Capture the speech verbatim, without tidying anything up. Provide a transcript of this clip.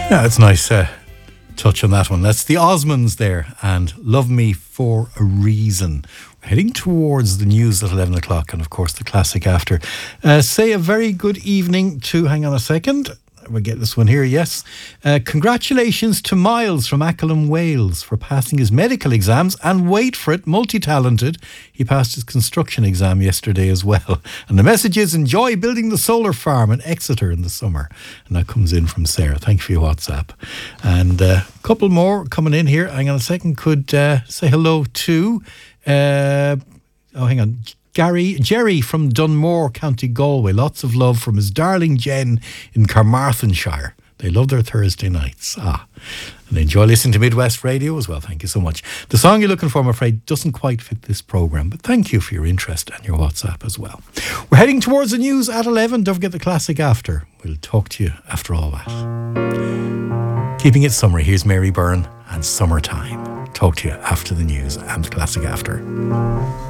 Yeah, it's nice uh, touch on that one. That's the Osmonds there and Love Me for a Reason. We're heading towards the news at eleven o'clock and, of course, the classic after. Uh, say a very good evening to, hang on a second, we'll get this one here, yes. Uh, congratulations to Miles from Acklam, Wales for passing his medical exams and, wait for it, multi-talented, he passed his construction exam yesterday as well. And the message is, enjoy building the solar farm in Exeter in the summer. And that comes in from Sarah. Thank you for your WhatsApp. And a uh, couple more coming in here. Hang on a second. Could uh, say hello to, uh, oh, hang on, Gary, Jerry from Dunmore, County Galway. Lots of love from his darling Jen in Carmarthenshire. They love their Thursday nights. Ah, and they enjoy listening to Midwest Radio as well. Thank you so much. The song you're looking for, I'm afraid, doesn't quite fit this programme, but thank you for your interest and your WhatsApp as well. We're heading towards the news at eleven. Don't forget the classic after. We'll talk to you after all that. Keeping it summery, here's Mary Byrne and Summertime. Talk to you after the news and the classic after.